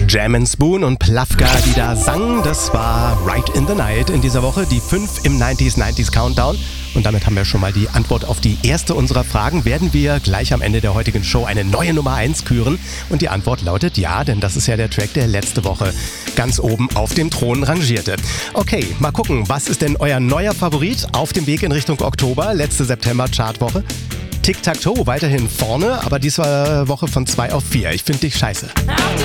Jam & Spoon und Plafka, die da sangen. Das war Right in the Night in dieser Woche, die 5 im 90s Countdown. Und damit haben wir schon mal die Antwort auf die erste unserer Fragen. Werden wir gleich am Ende der heutigen Show eine neue Nummer 1 küren? Und die Antwort lautet ja, denn das ist ja der Track, der letzte Woche ganz oben auf dem Thron rangierte. Okay, mal gucken, was ist denn euer neuer Favorit auf dem Weg in Richtung Oktober, letzte September-Chartwoche? Tic-Tac-Toe weiterhin vorne, aber diesmal Woche von 2 auf 4. Ich finde dich scheiße.